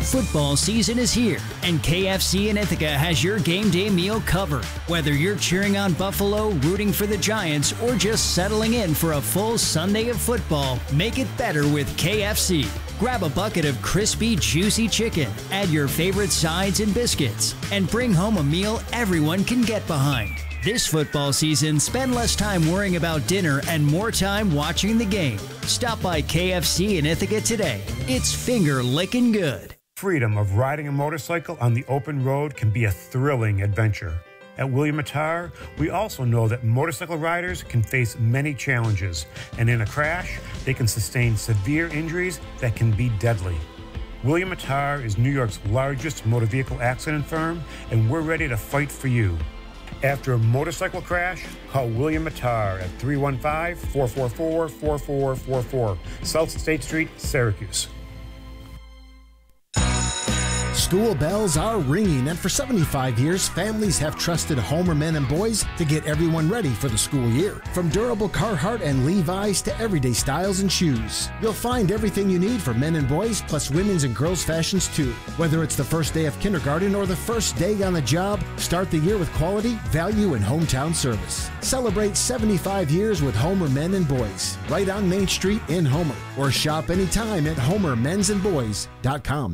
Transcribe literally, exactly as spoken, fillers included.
Football season is here, and K F C in Ithaca has your game day meal covered. Whether you're cheering on Buffalo, rooting for the Giants, or just settling in for a full Sunday of football, make it better with K F C. Grab a bucket of crispy, juicy chicken, add your favorite sides and biscuits, and bring home a meal everyone can get behind. This football season, spend less time worrying about dinner and more time watching the game. Stop by K F C in Ithaca today. It's finger-licking good. Freedom of riding a motorcycle on the open road can be a thrilling adventure. At William Mattar, we also know that motorcycle riders can face many challenges, and in a crash, they can sustain severe injuries that can be deadly. William Mattar is New York's largest motor vehicle accident firm, and we're ready to fight for you. After a motorcycle crash, call William Mattar at three one five, four four four, four four four four, South State Street, Syracuse. School bells are ringing, and for seventy-five years, families have trusted Homer Men and Boys to get everyone ready for the school year. From durable Carhartt and Levi's to everyday styles and shoes, you'll find everything you need for men and boys, plus women's and girls' fashions too. Whether it's the first day of kindergarten or the first day on the job, start the year with quality, value, and hometown service. Celebrate seventy-five years with Homer Men and Boys, right on Main Street in Homer, or shop anytime at homer mens and boys dot com.